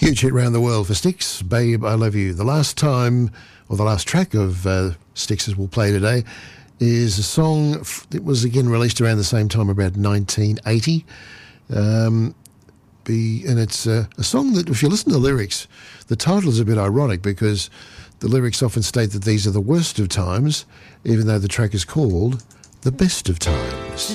Huge hit around the world for Styx, Babe, I Love You. The last time, or the last track of Styx's we'll play today is a song that was again released around the same time, about 1980. And it's a song that, if you listen to the lyrics, the title is a bit ironic because the lyrics often state that these are the worst of times, even though the track is called The Best of Times.